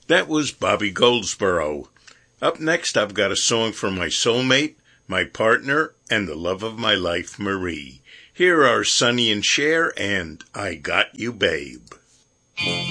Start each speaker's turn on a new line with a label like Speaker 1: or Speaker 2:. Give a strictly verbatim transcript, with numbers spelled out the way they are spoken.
Speaker 1: That was Bobby Goldsboro. Up next, I've got a song for my soulmate, my partner, and the love of my life, Marie. Here are Sonny and Cher and I Got You, Babe.